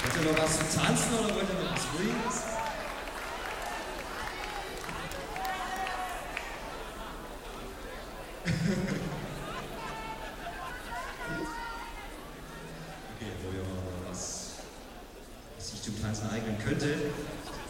Wollt ihr noch was zu tanzen oder wollt ihr noch was Ruhiges? Okay, wo ihr was sich zum Tanzen eignen könnte.